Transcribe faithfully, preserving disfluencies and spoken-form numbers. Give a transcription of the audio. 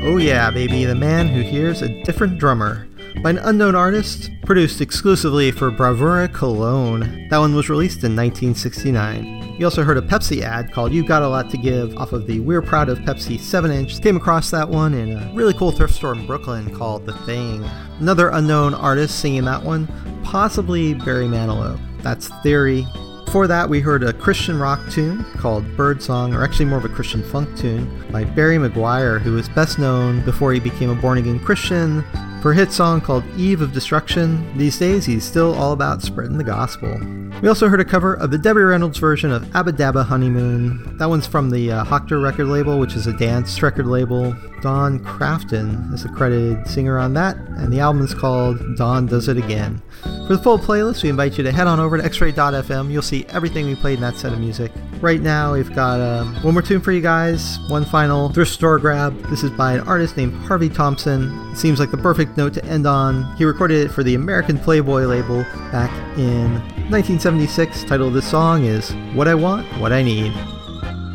Oh Yeah, Baby, The Man Who Hears a Different Drummer, by an unknown artist, produced exclusively for Bravura Cologne. That one was released in nineteen sixty-nine. You also heard a Pepsi ad called You Got a Lot to Give off of the We're Proud of Pepsi seven inch. Came across that one in a really cool thrift store in Brooklyn called The Thing. Another unknown artist singing that one, possibly Barry Manilow. That's Theory. Before that, we heard a Christian rock tune called Birdsong, or actually more of a Christian funk tune, by Barry McGuire, who was best known before he became a born-again Christian for a hit song called Eve of Destruction. These days, he's still all about spreading the gospel. We also heard a cover of the Debbie Reynolds version of Abba Dabba Honeymoon. That one's from the uh, Hochter record label, which is a dance record label. Don Crafton is the credited singer on that, and the album is called Dawn Does It Again. For the full playlist, we invite you to head on over to x ray dot f m. You'll see everything we played in that set of music. Right now, we've got um, one more tune for you guys, one final thrift store grab. This is by an artist named Harvey Thompson. It seems like the perfect note to end on. He recorded it for the American Playboy label back in nineteen seventy-six. The title of this song is What I Want, What I Need.